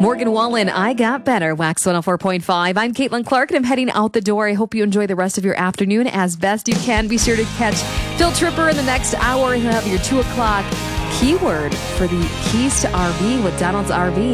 Morgan Wallen, I Got Better, Wax 104.5. I'm Caitlin Clark, and I'm heading out the door. I hope you enjoy the rest of your afternoon as best you can. Be sure to catch Phil Tripper in the next hour and have your 2 o'clock keyword for the Keys to RV with Donald's RV.